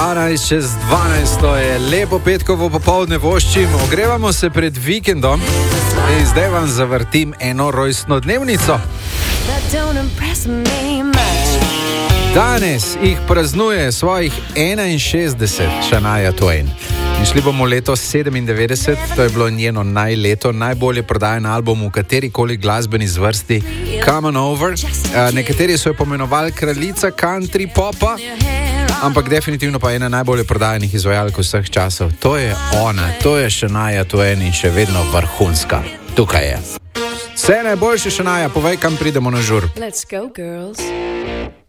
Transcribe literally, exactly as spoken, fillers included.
dvanajst čez dvanajst, to je lepo petkovo popoldne voščim, ogrevamo se pred vikendom in zdaj vam zavrtim eno rojstno dnevnico. Danes jih praznuje svojih enainšestdeset Shania Twain. In šli bomo leto sedemindevetdeset, to je bilo njeno najleto, najbolje prodajen album v katerikoli glasbeni zvrsti, Come On Over. Nekateri so jo pomenovali kraljica country popa, ampak definitivno pa ena najbolje prodajenih izvajalk vseh časov. To je ona, to je Shania Twain in še vedno vrhunska. Tukaj je. Vse najboljše, Shania, povej, kam pridemo na žur. Let's go, girls.